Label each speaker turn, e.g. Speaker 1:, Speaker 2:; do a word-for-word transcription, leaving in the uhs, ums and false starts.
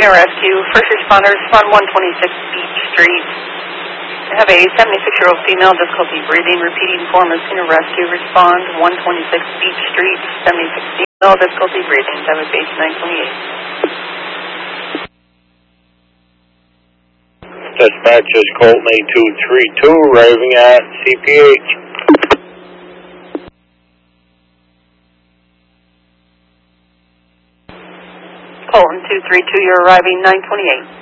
Speaker 1: Scene of rescue. First responders on one twenty-six Beach Street. I have a seventy-six-year-old female, difficulty breathing. Repeating form of scene of rescue. Respond one twenty-six Beach Street. seventy-six female, difficulty breathing. Seven base nine twenty-eight.
Speaker 2: Dispatch is Colton eight two three two, arriving at C P H.
Speaker 1: Colton two three two, you're arriving nine twenty-eight.